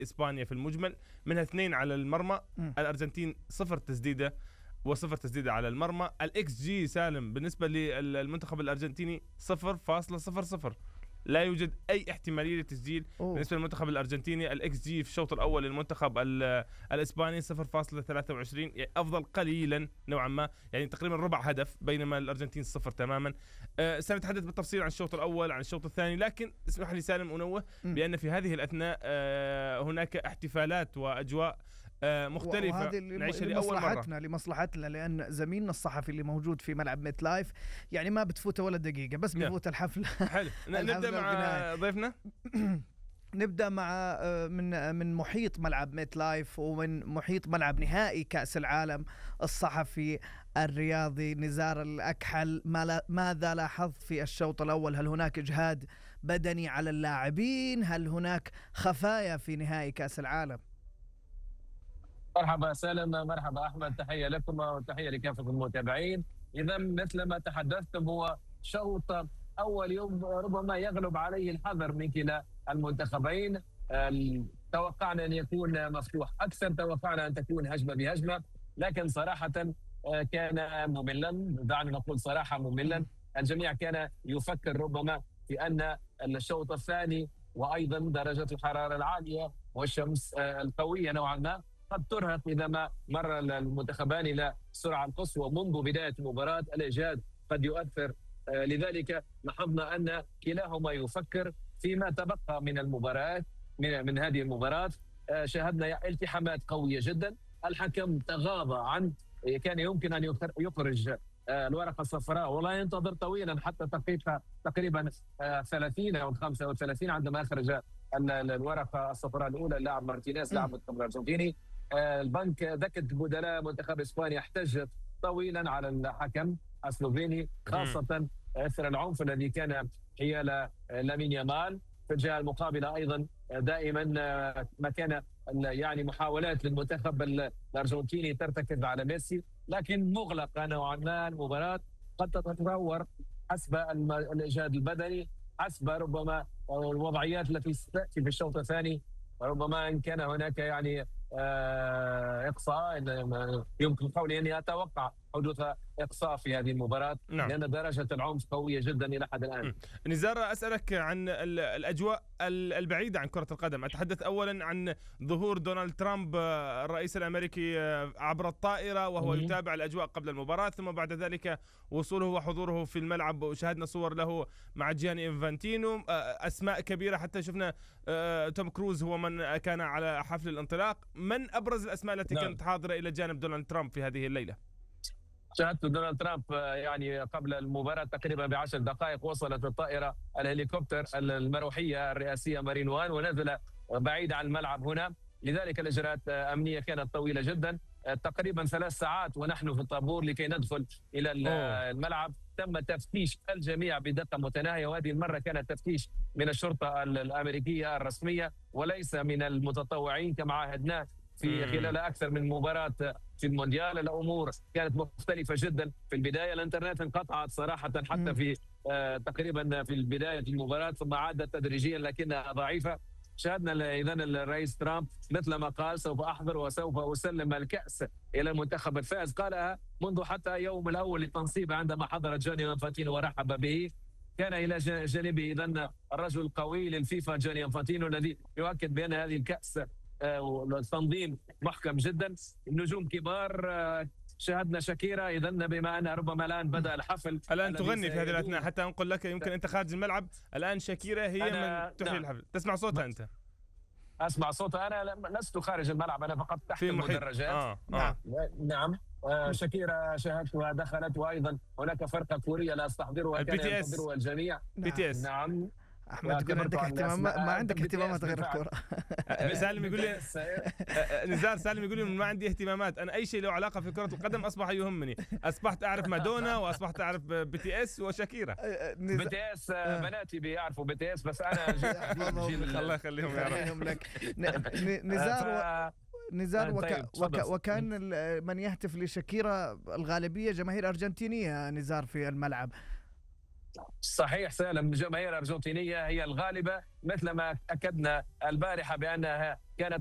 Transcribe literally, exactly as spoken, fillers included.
إسبانيا في المجمل، منها اثنين على المرمى. م. الأرجنتين صفر تسديدة وصفر تسديدة على المرمى. الإكس جي سالم بالنسبة للمنتخب الأرجنتيني صفر فاصلة صفر صفر، لا يوجد أي احتمالية للتسجيل. أوه. بالنسبة للمنتخب الأرجنتيني الإكس جي في الشوط الأول للمنتخب الإسباني صفر فاصلة ثلاثة وعشرين، يعني أفضل قليلا نوعا ما، يعني تقريبا ربع هدف، بينما الأرجنتين صفر تماما. أه سنتحدث بالتفصيل عن الشوط الأول عن الشوط الثاني، لكن اسمح لي سالم أنوه م. بأن في هذه الأثناء أه هناك احتفالات وأجواء أه مختلفة نعيشها لأول مرة لمصلحتنا، لأن زميلنا الصحفي اللي موجود في ملعب ميت لايف يعني ما بتفوته ولا دقيقة، بس بيفوت الحفلة. حلو. نبدأ مع ضيفنا. نبدأ مع من من محيط ملعب ميت لايف ومن محيط ملعب نهائي كأس العالم، الصحفي الرياضي نزار الأكحل. ماذا لاحظت في الشوط الأول؟ هل هناك إجهاد بدني على اللاعبين؟ هل هناك خفايا في نهائي كأس العالم؟ مرحبا سالم، مرحبا أحمد، تحية لكم وتحية لكافة المتابعين. إذا مثل ما تحدثتم هو شوط أول يوم ربما يغلب عليه الحذر من كلا المنتخبين. توقعنا أن يكون مفتوح أكثر، توقعنا أن تكون هجمة بهجمة، لكن صراحة كان مملا، دعنا نقول صراحة مملا. الجميع كان يفكر ربما في أن الشوط الثاني وأيضا درجة الحرارة العالية والشمس القوية نوعا ما قد ترهق إذا ما مر المنتخبان إلى السرعة القصوى منذ بداية المباراة. الإجهاد قد يؤثر، لذلك لاحظنا أن كلاهما يفكر فيما تبقى من المباراة من, من هذه المباراة. شاهدنا التحامات قوية جدا، الحكم تغاضى عن كان يمكن أن يخرج الورقة الصفراء ولا ينتظر طويلا حتى دقيقة تقريبا ثلاثين أو خمسة وثلاثين عندما أخرج الورقة الصفراء الأولى اللاعب مارتينيز لاعب المنتخب الأرجنتيني. البنك دكة بدلاء منتخب إسبانيا احتجت طويلا على الحكم السلوفيني، خاصة أثر العنف الذي كان حيال لامين يامال. في الجهة المقابلة أيضا دائما ما كان يعني محاولات للمنتخب الأرجنتيني ترتكز على ميسي، لكن مغلقة نوعا ما المباراة، قد تتطور حسب الإجهاد البدني، حسب ربما الوضعيات التي ستأتي في الشوط الثاني. ربما إن كان هناك يعني إقصاء، يمكن قولي أني أتوقع حدوث إقصاء في هذه المباراة. نعم. لأن درجة العنف قوية جدا إلى حد الآن. نزار، أسألك عن الأجواء البعيدة عن كرة القدم. أتحدث أولا عن ظهور دونالد ترامب الرئيس الأمريكي عبر الطائرة وهو مم. يتابع الأجواء قبل المباراة، ثم بعد ذلك وصوله وحضوره في الملعب، وشاهدنا صور له مع جياني إنفانتينو، أسماء كبيرة، حتى شفنا توم كروز هو من كان على حفل الانطلاق. من أبرز الأسماء التي نعم. كانت حاضرة إلى جانب دونالد ترامب في هذه الليلة؟ شاهدت دونالد ترامب يعني قبل المباراة تقريبا بعشر دقائق وصلت الطائرة الهليكوبتر المروحية الرئاسية مارين وان ونزل بعيد عن الملعب هنا، لذلك الإجراءات الأمنية كانت طويلة جدا، تقريبا ثلاث ساعات ونحن في الطابور لكي ندخل إلى الملعب. تم تفتيش الجميع بدقة متناهية، وهذه المرة كان التفتيش من الشرطة الأمريكية الرسمية وليس من المتطوعين كما عاهدناه في خلال أكثر من مباراة في المونديال. الأمور كانت مختلفة جدا. في البداية الانترنت انقطعت صراحة حتى في آه تقريبا في بداية المباراة، ثم عادت تدريجيا لكنها ضعيفة. شاهدنا إذن الرئيس ترامب مثل ما قال سوف أحضر وسوف أسلم الكأس إلى المنتخب الفائز، قالها منذ حتى يوم الأول للتنصيب عندما حضر جاني إنفانتينو ورحب به. كان إلى جانبه إذن الرجل القوي للفيفا جاني إنفانتينو الذي يؤكد بأن هذه الكأس التنظيم محكم جدا، النجوم كبار. شاهدنا شاكيرا إذن بما أن ربما الآن بدأ الحفل الآن تغني في هذه الأثناء، حتى أنقل لك يمكن أنت خارج الملعب الآن شاكيرا هي من تحيي نعم. الحفل. تسمع صوتها أنت؟ أسمع صوتها. أنا لست خارج الملعب، أنا فقط تحت المدرجات. آه. نعم آه. نعم آه شاكيرا شاهدتها دخلت، وأيضا هناك فرقة كورية لا أستحضرها كان ينتظرها الجميع. بي تي اس. نعم أحمد يقول عندك اهتمامات، ما عندك اهتمامات غير الكرة. سالم يقول لي نزار سالم يقول لي ما عندي اهتمامات، أنا أي شيء له علاقة في كرة القدم أصبح يهمني. أصبحت أعرف مادونا وأصبحت أعرف بي تي اس وشاكيرا. بي تي اس بناتي بيعرفوا بي تي اس، بس أنا الله يخليهم يا رب. نزار نزار وك... وك... وكان من يهتف لشاكيرا الغالبية جماهير أرجنتينية نزار في الملعب. صحيح سالم، الجماهير الارجنتينيه هي الغالبه مثل ما اكدنا البارحه بانها كانت